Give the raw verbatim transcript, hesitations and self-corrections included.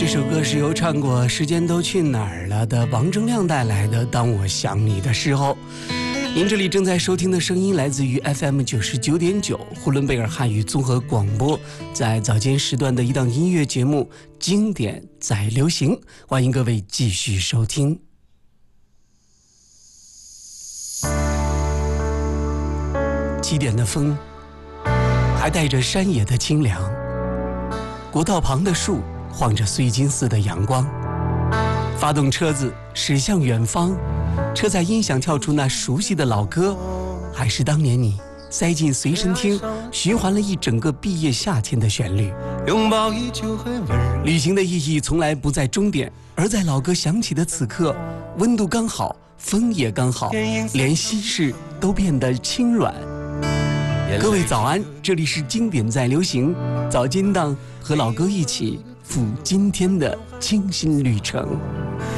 这首歌是由唱过《时间都去哪儿了》的王铮亮带来的《当我想你的时候》。您这里正在收听的声音来自于 F M 九十九点九呼伦贝尔汉语综合广播，在早间时段的一档音乐节目《经典在流行》，欢迎各位继续收听。七点的风，还带着山野的清凉。国道旁的树晃着碎金似的阳光，发动车子驶向远方，车载音响跳出那熟悉的老歌，还是当年你塞进随身听循环了一整个毕业夏天的旋律。 拥抱依旧很温柔。 旅行的意义从来不在终点，而在老歌响起的此刻，温度刚好，风也刚好，连心事都变得轻软。各位早安，这里是经典在流行，早间档和老哥一起赴今天的清新旅程。